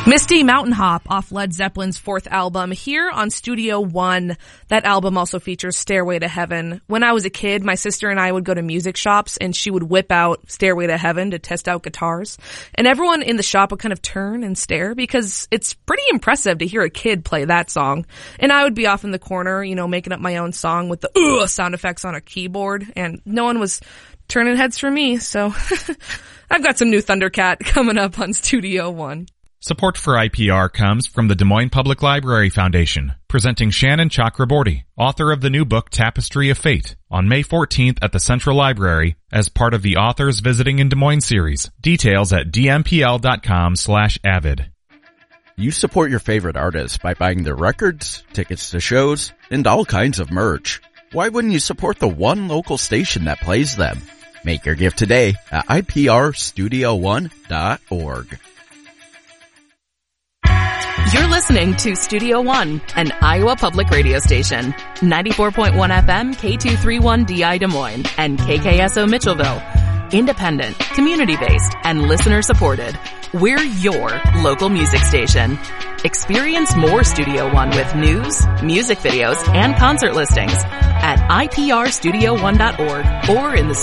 Misty Mountain Hop off Led Zeppelin's fourth album here on Studio One. That album also features Stairway to Heaven. When I was a kid, my sister and I would go to music shops and she would whip out Stairway to Heaven to test out guitars. And everyone in the shop would kind of turn and stare because it's pretty impressive to hear a kid play that song. And I would be off in the corner, making up my own song with the sound effects on a keyboard, and no one was turning heads for me. So I've got some new Thundercat coming up on Studio One. Support for IPR comes from the Des Moines Public Library Foundation, presenting Shannon Chakraborty, author of the new book Tapestry of Fate, on May 14th at the Central Library as part of the Authors Visiting in Des Moines series. Details at dmpl.com/avid. You support your favorite artists by buying their records, tickets to shows, and all kinds of merch. Why wouldn't you support the one local station that plays them? Make your gift today at iprstudio1.org. You're listening to Studio One, an Iowa public radio station. 94.1 FM, K231DI Des Moines, and KKSO Mitchellville. Independent, community-based, and listener-supported. We're your local music station. Experience more Studio One with news, music videos, and concert listings at iprstudio1.org or in the